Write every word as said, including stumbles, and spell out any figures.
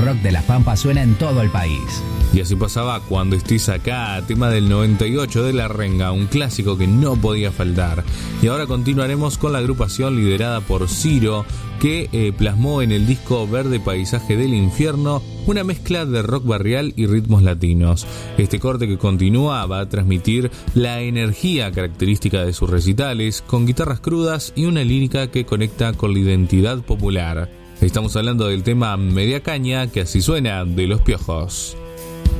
rock de las Pampas suena en todo el país. Y así pasaba Cuando estés acá, tema del noventa y ocho de La Renga, un clásico que no podía faltar. Y ahora continuaremos con la agrupación liderada por Ciro, que eh, plasmó en el disco Verde Paisaje del Infierno una mezcla de rock barrial y ritmos latinos. Este corte que continúa va a transmitir la energía característica de sus recitales, con guitarras crudas y una lírica que conecta con la identidad popular. Estamos hablando del tema Media Caña, que así suena, de Los Piojos.